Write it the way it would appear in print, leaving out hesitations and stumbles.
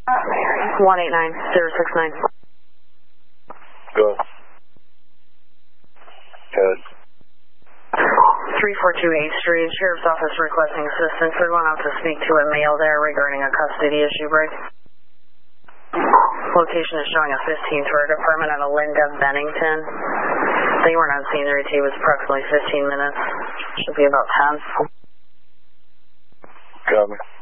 189069. Good. Good. 342 8th Street, Sheriff's Office requesting assistance. They're going out to speak to a male there regarding a custody issue break. Location is showing a 15th Road apartment at Linda Bennington. They were not seen. The ETA was approximately 15 minutes. Should be about 10. Got me.